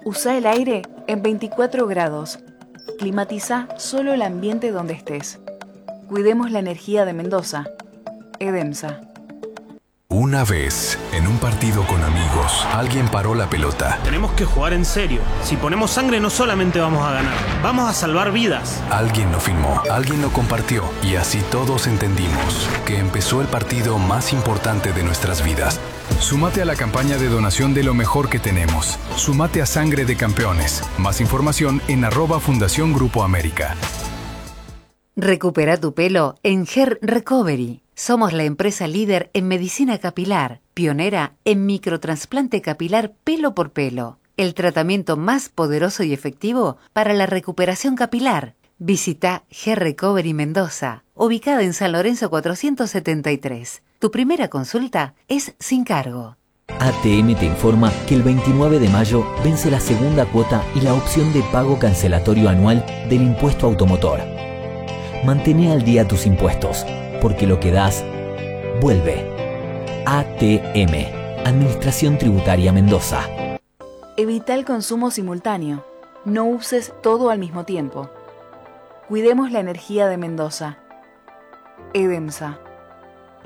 Usa el aire en 24 grados. Climatiza solo el ambiente donde estés. Cuidemos la energía de Mendoza. EDEMSA. Una vez, en un partido con amigos, alguien paró la pelota. Tenemos que jugar en serio. Si ponemos sangre no solamente vamos a ganar, vamos a salvar vidas. Alguien lo filmó, alguien lo compartió y así todos entendimos que empezó el partido más importante de nuestras vidas. Súmate a la campaña de donación de lo mejor que tenemos. Súmate a Sangre de Campeones. Más información en @Fundación Grupo América. Recupera tu pelo en Hair Recovery. Somos la empresa líder en medicina capilar, pionera en microtrasplante capilar pelo por pelo, el tratamiento más poderoso y efectivo para la recuperación capilar. Visita Hair Recovery Mendoza, ubicada en San Lorenzo 473. Tu primera consulta es sin cargo. ATM te informa que el 29 de mayo vence la segunda cuota y la opción de pago cancelatorio anual del impuesto automotor. Mantén al día tus impuestos, porque lo que das, vuelve. ATM, Administración Tributaria Mendoza. Evita el consumo simultáneo. No uses todo al mismo tiempo. Cuidemos la energía de Mendoza. EDEMSA.